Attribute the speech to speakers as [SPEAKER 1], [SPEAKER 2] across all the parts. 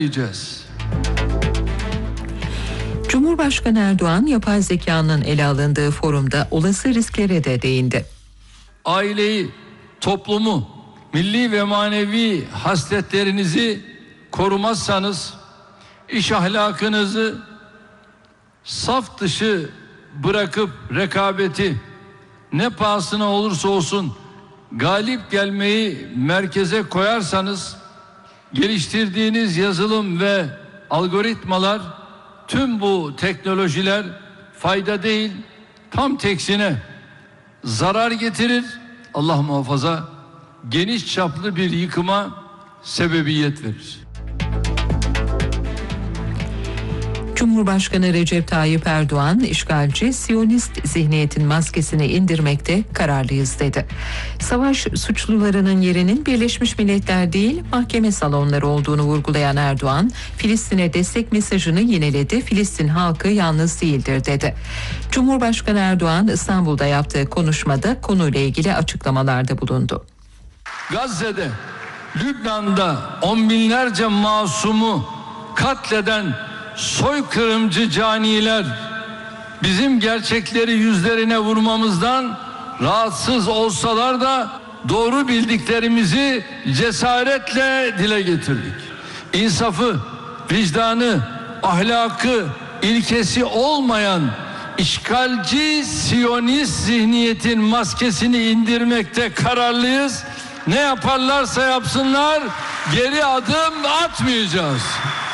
[SPEAKER 1] diyeceğiz.
[SPEAKER 2] Cumhurbaşkanı Erdoğan yapay zekanın ele alındığı forumda olası risklere de değindi.
[SPEAKER 1] Aileyi, toplumu, milli ve manevi hasletlerinizi korumazsanız, iş ahlakınızı saf dışı bırakıp rekabeti ne pahasına olursa olsun galip gelmeyi merkeze koyarsanız, geliştirdiğiniz yazılım ve algoritmalar, tüm bu teknolojiler fayda değil, tam teksine zarar getirir, Allah muhafaza geniş çaplı bir yıkıma sebebiyet verir.
[SPEAKER 2] Cumhurbaşkanı Recep Tayyip Erdoğan, işgalci, Siyonist zihniyetin maskesini indirmekte kararlıyız dedi. Savaş suçlularının yerinin Birleşmiş Milletler değil, mahkeme salonları olduğunu vurgulayan Erdoğan, Filistin'e destek mesajını yineledi, Filistin halkı yalnız değildir dedi. Cumhurbaşkanı Erdoğan, İstanbul'da yaptığı konuşmada konuyla ilgili açıklamalarda bulundu.
[SPEAKER 1] Gazze'de, Lübnan'da on binlerce masumu katleden soykırımcı caniler bizim gerçekleri yüzlerine vurmamızdan rahatsız olsalar da doğru bildiklerimizi cesaretle dile getirdik. İnsafı, vicdanı, ahlakı, ilkesi olmayan işgalci Siyonist zihniyetin maskesini indirmekte kararlıyız. Ne yaparlarsa yapsınlar geri adım atmayacağız.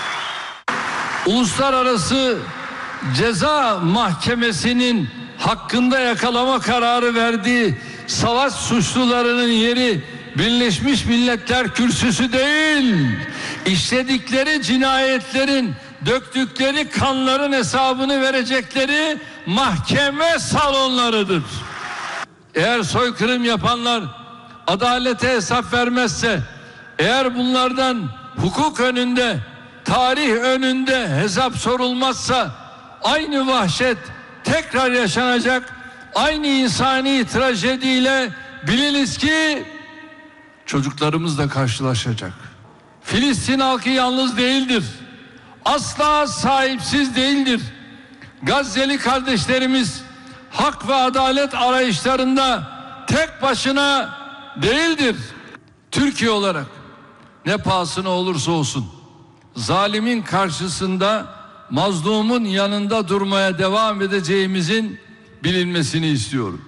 [SPEAKER 1] Uluslararası Ceza Mahkemesi'nin hakkında yakalama kararı verdiği savaş suçlularının yeri Birleşmiş Milletler Kürsüsü değil, işledikleri cinayetlerin, döktükleri kanların hesabını verecekleri mahkeme salonlarıdır. Eğer soykırım yapanlar adalete hesap vermezse, eğer bunlardan hukuk önünde, tarih önünde hesap sorulmazsa aynı vahşet tekrar yaşanacak, aynı insani trajediyle biliniz ki çocuklarımız da karşılaşacak. Filistin halkı yalnız değildir. Asla sahipsiz değildir. Gazze'li kardeşlerimiz hak ve adalet arayışlarında tek başına değildir. Türkiye olarak ne pahasına olursa olsun zalimin karşısında mazlumun yanında durmaya devam edeceğimizin bilinmesini istiyorum.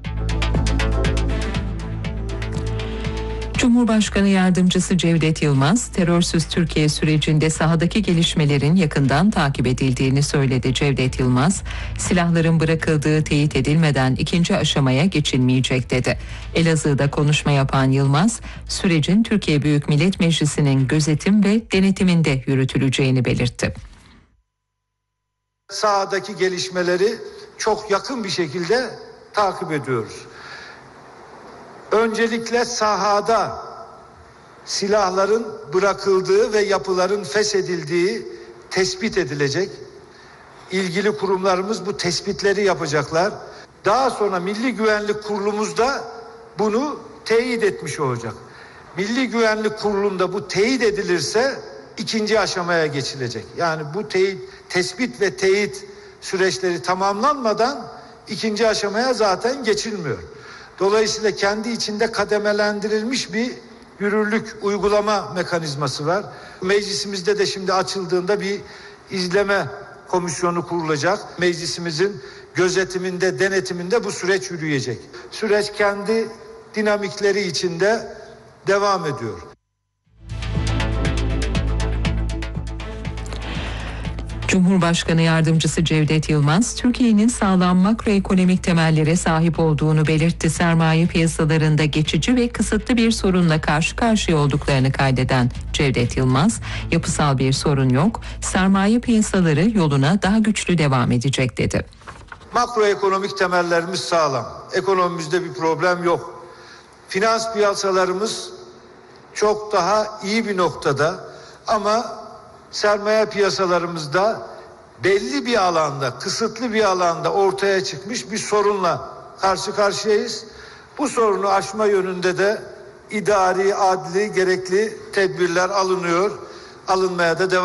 [SPEAKER 2] Cumhurbaşkanı Yardımcısı Cevdet Yılmaz, terörsüz Türkiye sürecinde sahadaki gelişmelerin yakından takip edildiğini söyledi. Cevdet Yılmaz, silahların bırakıldığı teyit edilmeden ikinci aşamaya geçilmeyecek dedi. Elazığ'da konuşma yapan Yılmaz, sürecin Türkiye Büyük Millet Meclisi'nin gözetim ve denetiminde yürütüleceğini belirtti.
[SPEAKER 3] Sahadaki gelişmeleri çok yakın bir şekilde takip ediyoruz. Öncelikle sahada silahların bırakıldığı ve yapıların feshedildiği tespit edilecek. İlgili kurumlarımız bu tespitleri yapacaklar. Daha sonra Milli Güvenlik Kurulumuz da bunu teyit etmiş olacak. Milli Güvenlik Kurulu'nda bu teyit edilirse ikinci aşamaya geçilecek. Yani bu tespit ve teyit süreçleri tamamlanmadan ikinci aşamaya zaten geçilmiyor. Dolayısıyla kendi içinde kademelendirilmiş bir yürürlük uygulama mekanizması var. Meclisimizde de şimdi açıldığında bir izleme komisyonu kurulacak. Meclisimizin gözetiminde, denetiminde bu süreç yürüyecek. Süreç kendi dinamikleri içinde devam ediyor.
[SPEAKER 2] Cumhurbaşkanı Yardımcısı Cevdet Yılmaz, Türkiye'nin sağlam makroekonomik temellere sahip olduğunu belirtti. Sermaye piyasalarında geçici ve kısıtlı bir sorunla karşı karşıya olduklarını kaydeden Cevdet Yılmaz, yapısal bir sorun yok, sermaye piyasaları yoluna daha güçlü devam edecek dedi.
[SPEAKER 3] Makroekonomik temellerimiz sağlam, ekonomimizde bir problem yok. Finans piyasalarımız çok daha iyi bir noktada ama sermaye piyasalarımızda belli bir alanda, kısıtlı bir alanda ortaya çıkmış bir sorunla karşı karşıyayız. Bu sorunu aşma yönünde de idari, adli, gerekli tedbirler alınıyor. alınmaya da devam